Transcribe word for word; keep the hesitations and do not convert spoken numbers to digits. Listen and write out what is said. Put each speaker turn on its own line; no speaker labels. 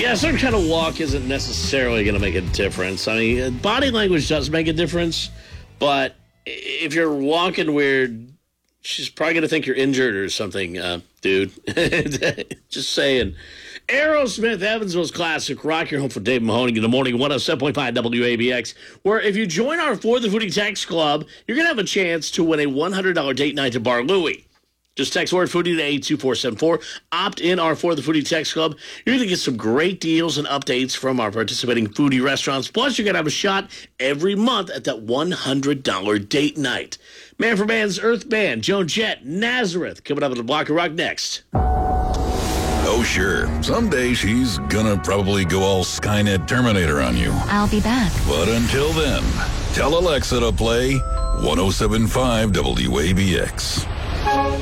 Yeah, some kind of walk isn't necessarily going to make a difference. I mean, body language does make a difference, but if you're walking weird, she's probably going to think you're injured or something, uh, dude. Just saying. Aerosmith, Evansville's classic rock. Your home for Dave Mahoney in the morning, one oh seven point five W A B X, where if you join our For the Foodie Text Club, you're going to have a chance to win a one hundred dollars date night to Bar Louie. Just text word foodie to eight two four seven four. Opt in our For the Foodie Text Club. You're going to get some great deals and updates from our participating foodie restaurants. Plus, you're going to have a shot every month at that one hundred dollars date night. Man for Man's Earth Band, Joan Jett, Nazareth, coming up at the Block of Rock next.
Oh, sure. Someday she's gonna probably go all Skynet Terminator on you.
I'll be back.
But until then, tell Alexa to play one oh seven point five W A B X.